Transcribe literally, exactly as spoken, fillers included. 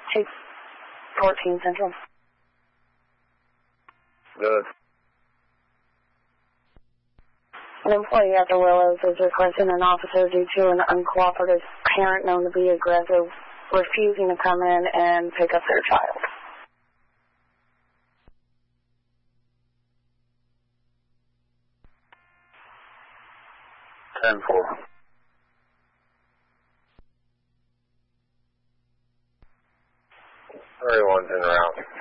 Hey, fourteen Central. Good. An employee at the Willows is requesting an officer due to an uncooperative parent known to be aggressive, refusing to come in and pick up their child. ten four. Everyone's en route.